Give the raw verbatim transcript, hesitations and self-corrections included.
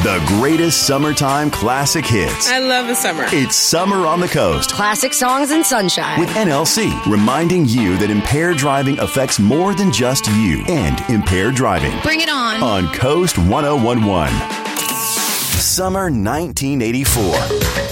The greatest summertime classic hits. I love the summer. It's Summer on the Coast. Classic songs and sunshine. With N L C, reminding you that impaired driving affects more than just you and impaired driving. Bring it on. On Coast one oh one one. Summer nineteen eighty-four.